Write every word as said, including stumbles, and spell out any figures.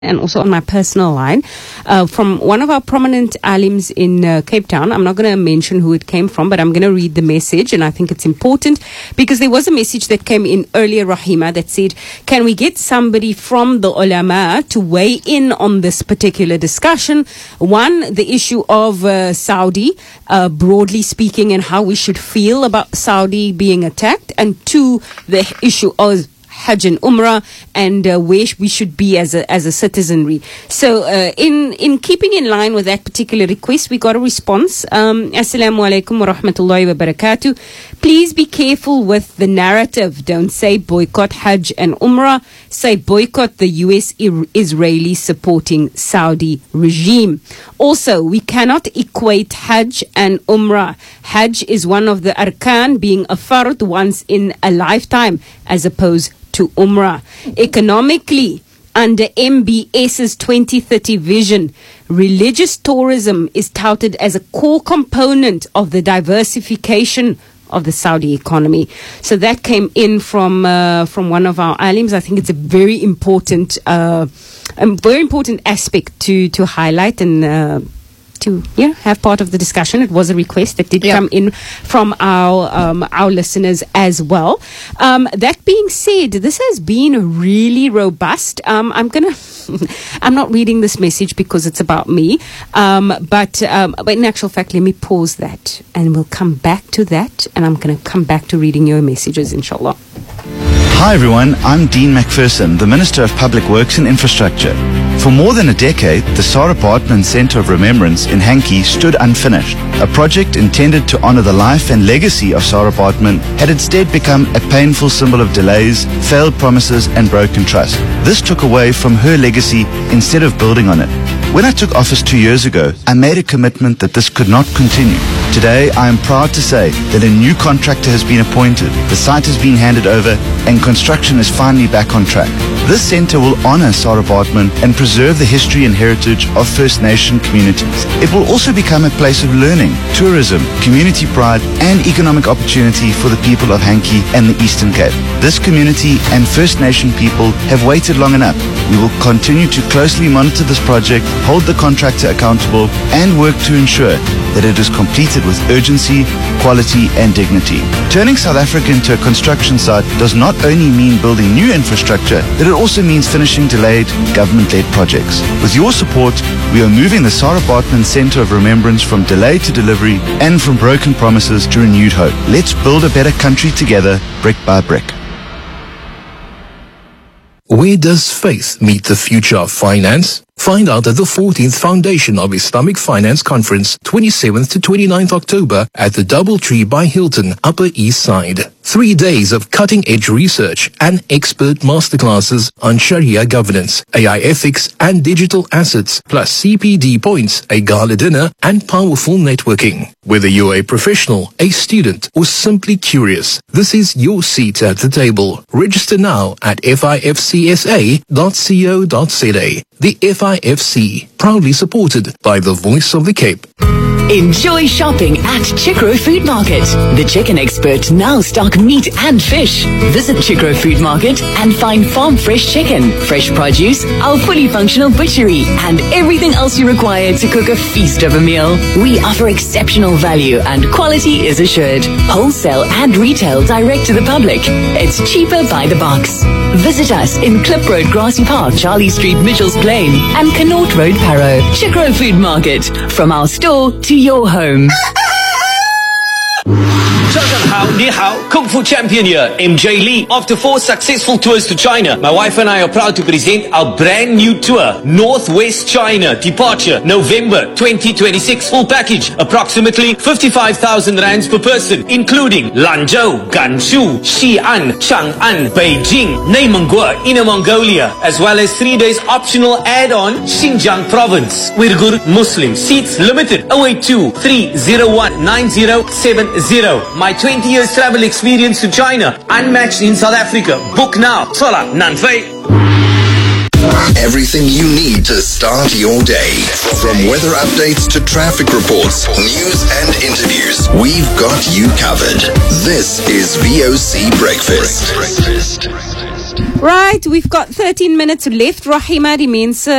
and also on my personal line, uh, from one of our prominent alims in uh, Cape Town. I'm not going to mention who it came from, but I'm going to read the message, and I think it's important because there was a message that came in earlier, Rahima, that said, can we get somebody from the ulama to weigh in on this particular discussion? One, the issue of uh, Saudi, uh, broadly speaking, and how we should feel about Saudi being attacked, and two, the issue of Hajj and Umrah, and uh, where we should be as a as a citizenry. So, uh, in in keeping in line with that particular request, we got a response. Um, Assalamu alaikum wa rahmatullahi wa barakatuh. Please be careful with the narrative. Don't say boycott Hajj and Umrah. Say boycott the U S Israeli supporting Saudi regime. Also, we cannot equate Hajj and Umrah. Hajj is one of the arkan, being a fard once in a lifetime, as opposed to Umrah. Economically, under M B S's twenty thirty vision, religious tourism is touted as a core component of the diversification of the Saudi economy. So that came in from uh, from one of our alims. I think it's a very important, uh, a very important aspect to to highlight and uh, to yeah have part of the discussion. It was a request that did yep. come in from our um, our listeners as well. Um, that being said, this has been really robust. Um, I'm gonna I'm not reading this message because it's about me, um, but um, but in actual fact, let me pause that and we'll come back to that. And I'm gonna come back to reading your messages, inshallah. Hi everyone, I'm Dean McPherson, the Minister of Public Works and Infrastructure. For more than a decade, the Sarah Baartman Centre of Remembrance in Hankey stood unfinished. A project intended to honour the life and legacy of Sarah Baartman had instead become a painful symbol of delays, failed promises and broken trust. This took away from her legacy instead of building on it. When I took office two years ago, I made a commitment that this could not continue. Today, I am proud to say that a new contractor has been appointed, the site has been handed over, and construction is finally back on track. This centre will honour Sarah Baartman and preserve the history and heritage of First Nation communities. It will also become a place of learning, tourism, community pride, and economic opportunity for the people of Hankey and the Eastern Cape. This community and First Nation people have waited long enough. We will continue to closely monitor this project, hold the contractor accountable, and work to ensure that it is completed with urgency, quality and dignity. Turning South Africa into a construction site does not only mean building new infrastructure, but it also means finishing delayed government-led projects. With your support, we are moving the Sarah Baartman Centre of Remembrance from delay to delivery and from broken promises to renewed hope. Let's build a better country together, brick by brick. Where does faith meet the future of finance? Find out at the fourteenth Foundation of Islamic Finance Conference, twenty-seventh to twenty-ninth October at the Doubletree by Hilton, Upper East Side. Three days of cutting-edge research and expert masterclasses on Sharia governance, A I ethics and digital assets, plus C P D points, a gala dinner and powerful networking. Whether you're a professional, a student or simply curious, this is your seat at the table. Register now at F I F C S A dot co dot za. The F I F C, proudly supported by the Voice of the Cape. Enjoy shopping at Chikro Food Market. The chicken expert now stock meat and fish. Visit Chikro Food Market and find farm fresh chicken, fresh produce, our fully functional butchery, and everything else you require to cook a feast of a meal. We offer exceptional value and quality is assured. Wholesale and retail direct to the public. It's cheaper by the box. Visit us in Klip Road, Grassy Park, Charlie Street, Mitchells Plain, and Connaught Road, Parow. Chikro Food Market. From our store to your home. 上上好，你好 Kung Fu Champion here, M J Lee. After four successful tours to China, my wife and I are proud to present our brand new tour, Northwest China, departure November twenty twenty-six, full package, approximately fifty-five thousand rands per person, including Lanzhou, Gansu, Xi'an, Chang'an, Beijing,内蒙古, Inner Mongolia, as well as three days optional add-on Xinjiang province. Uyghur Muslim, seats limited. oh eight two, three oh one, nine oh seven oh. My twenty years travel experience to China, unmatched in South Africa. Book now. Sola Nanfei. Everything you need to start your day. From weather updates to traffic reports, news and interviews, we've got you covered. This is V O C Breakfast. Breakfast. podcast. Right, we've got thirteen minutes left. Rahima, die mense